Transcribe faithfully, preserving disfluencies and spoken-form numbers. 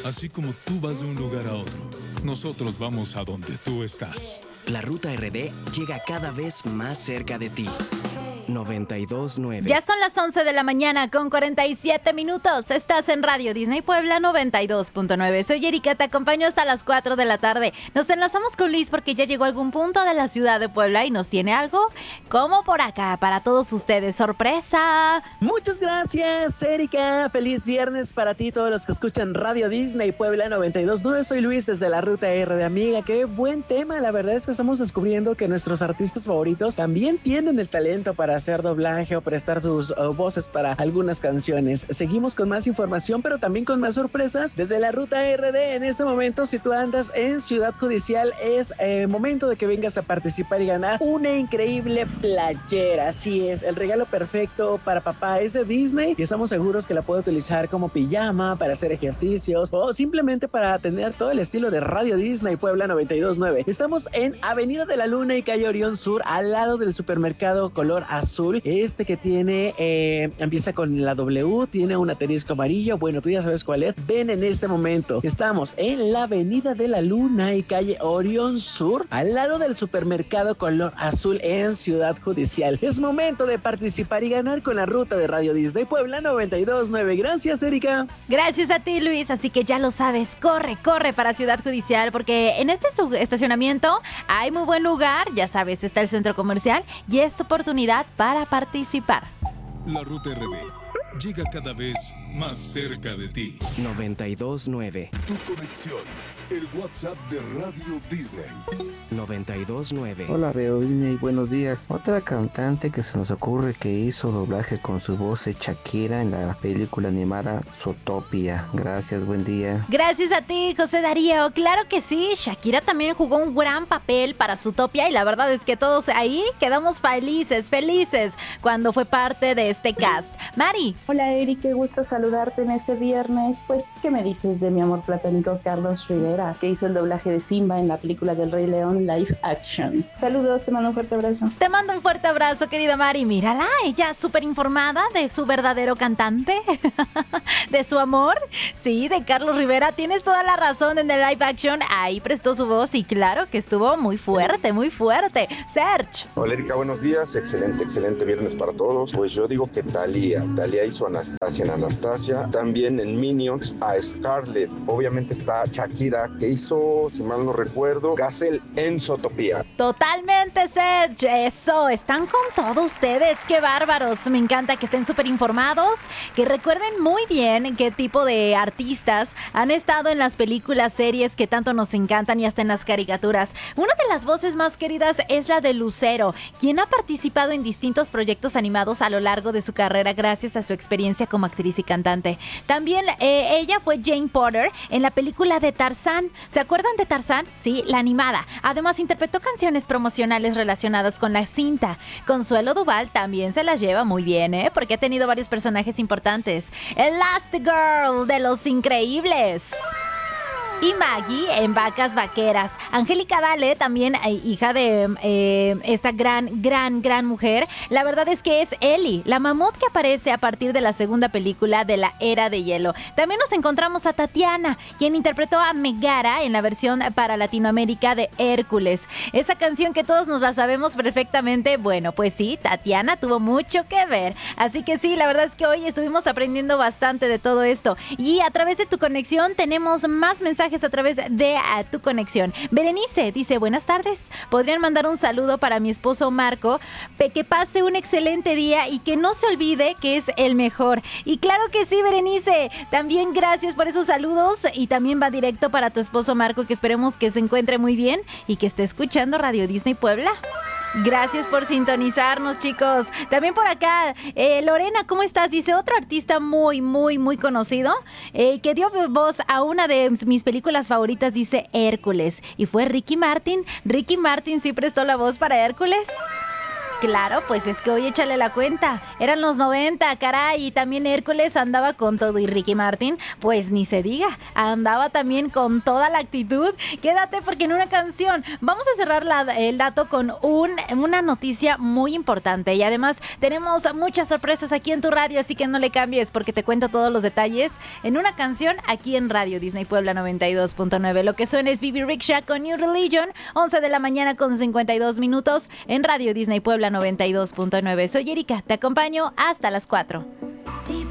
Así como tú vas de un lugar a otro, nosotros vamos a donde tú estás. La Ruta R D llega cada vez más cerca de ti. noventa y dos punto nueve. Ya son las once de la mañana con cuarenta y siete minutos. Estás en Radio Disney Puebla noventa y dos punto nueve. Soy Erika, te acompaño hasta las cuatro de la tarde. Nos enlazamos con Luis porque ya llegó a algún punto de la ciudad de Puebla y nos tiene algo como por acá para todos ustedes. ¡Sorpresa! Muchas gracias, Erika. Feliz viernes para ti, todos los que escuchan Radio Disney Puebla noventa y dos punto nueve. Soy Luis desde la Ruta R de Amiga. Qué buen tema. La verdad es que estamos descubriendo que nuestros artistas favoritos también tienen el talento para hacer doblaje o prestar sus uh, voces para algunas canciones. Seguimos con más información, pero también con más sorpresas desde la Ruta R D. En este momento, si tú andas en Ciudad Judicial, es eh, momento de que vengas a participar y ganar una increíble playera. Así es, el regalo perfecto para papá es de Disney y estamos seguros que la puede utilizar como pijama, para hacer ejercicios o simplemente para tener todo el estilo de Radio Disney Puebla noventa y dos punto nueve. Estamos en Avenida de la Luna y Calle Orión Sur, al lado del supermercado color azul. Este que tiene, eh, empieza con la W, tiene un asterisco amarillo. Bueno, tú ya sabes cuál es. Ven en este momento. Estamos en la Avenida de la Luna y Calle Orión Sur, al lado del supermercado color azul en Ciudad Judicial. Es momento de participar y ganar con la ruta de Radio Disney Puebla noventa y dos punto nueve. Gracias, Erika. Gracias a ti, Luis. Así que ya lo sabes, corre, corre para Ciudad Judicial, porque en este estacionamiento hay muy buen lugar. Ya sabes, está el centro comercial y esta oportunidad para participar. La Ruta R D llega cada vez más cerca de ti. noventa y dos punto nueve. Tu conexión, el WhatsApp de Radio Disney. noventa y dos punto nueve. Hola Radio Disney, buenos días. Otra cantante que se nos ocurre que hizo doblaje con su voz es Shakira en la película animada Zootopia. Gracias, buen día. Gracias a ti, José Darío. Claro que sí, Shakira también jugó un gran papel para Zootopia y la verdad es que todos ahí quedamos felices, felices cuando fue parte de este cast. Mari. Hola Eri, qué gusto saludarte en este viernes. Pues, ¿qué me dices de mi amor platónico Carlos Rivera, que hizo el doblaje de Simba en la película del Rey León live action? Saludos, te mando un fuerte abrazo. Te mando un fuerte abrazo, querida Mari. Mírala, ella súper informada de su verdadero cantante, de su amor. Sí, de Carlos Rivera. Tienes toda la razón, en el live action ahí prestó su voz y claro que estuvo muy fuerte, muy fuerte. Serge. Hola Erika, buenos días. Excelente, excelente viernes para todos. Pues yo digo que Thalía. Thalía hizo a Anastasia en Anastasia. También en Minions a Scarlett. Obviamente está Shakira, que hizo, si mal no recuerdo, Gazelle en Zootopia. Totalmente, Serge. Eso, están con todos ustedes. Qué bárbaros. Me encanta que estén súper informados, que recuerden muy bien qué tipo de artistas han estado en las películas, series que tanto nos encantan y hasta en las caricaturas. Una de las voces más queridas es la de Lucero, quien ha participado en distintos proyectos animados a lo largo de su carrera gracias a su experiencia como actriz y cantante. También eh, ella fue Jane Porter en la película de Tarzán. ¿Se acuerdan de Tarzán? Sí, la animada. Además interpretó canciones promocionales relacionadas con la cinta. Consuelo Duval también se las lleva muy bien, ¿eh? Porque ha tenido varios personajes importantes. Elastigirl de Los Increíbles. Y Maggie en Vacas Vaqueras. Angélica Vale, también eh, hija de eh, esta gran, gran, gran mujer. La verdad es que es Ellie, la mamut que aparece a partir de la segunda película de la Era de Hielo. También nos encontramos a Tatiana, quien interpretó a Megara en la versión para Latinoamérica de Hércules. Esa canción que todos nos la sabemos perfectamente. Bueno, pues sí, Tatiana tuvo mucho que ver. Así que sí, la verdad es que hoy estuvimos aprendiendo bastante de todo esto. Y a través de tu conexión tenemos más mensajes a través de a tu conexión. Berenice dice, buenas tardes, podrían mandar un saludo para mi esposo Marco, que pase un excelente día y que no se olvide que es el mejor. Y claro que sí, Berenice, también gracias por esos saludos y también va directo para tu esposo Marco, que esperemos que se encuentre muy bien y que esté escuchando Radio Disney Puebla. Gracias por sintonizarnos, chicos. También por acá, eh, Lorena, ¿cómo estás? Dice, otro artista muy, muy, muy conocido, eh, que dio voz a una de mis películas favoritas, dice Hércules. Y fue Ricky Martin. Ricky Martin sí prestó la voz para Hércules. claro, pues es que hoy échale la cuenta. Eran los noventa, caray, y también Hércules andaba con todo y Ricky Martin, pues ni se diga, andaba también con toda la actitud. Quédate porque en una canción vamos a cerrar la, el dato con un, una noticia muy importante y además tenemos muchas sorpresas aquí en tu radio, así que no le cambies porque te cuento todos los detalles en una canción aquí en Radio Disney Puebla noventa y dos punto nueve. Lo que suena es B B Rickshaw con New Religion, once de la mañana con cincuenta y dos minutos en Radio Disney Puebla noventa y dos punto nueve. Soy Erika, te acompaño hasta las cuatro.